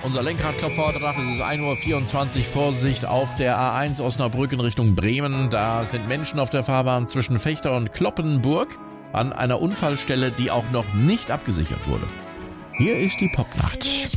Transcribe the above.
unser Lenkradklopfer heute Nacht. Es ist 1:24 Uhr. Vorsicht auf der A1 Osnabrück in Richtung Bremen. Da sind Menschen auf der Fahrbahn zwischen Vechta und Cloppenburg an einer Unfallstelle, die auch noch nicht abgesichert wurde. Hier ist die Popnacht.